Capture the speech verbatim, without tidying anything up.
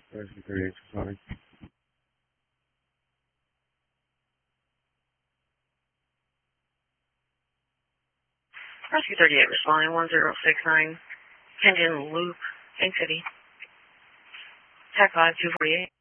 Rescue thirty-eight, sorry. Rescue thirty-eight responding one zero six nine. Engine loop, King City. Tech five two forty-eight.